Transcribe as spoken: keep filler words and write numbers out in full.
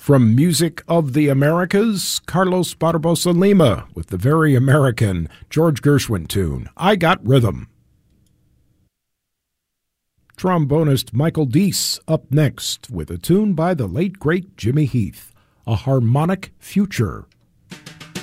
From Music of the Americas, Carlos Barbosa Lima with the very American George Gershwin tune, I Got Rhythm. Trombonist Michael Deese up next with a tune by the late great Jimmy Heath, A Harmonic Future.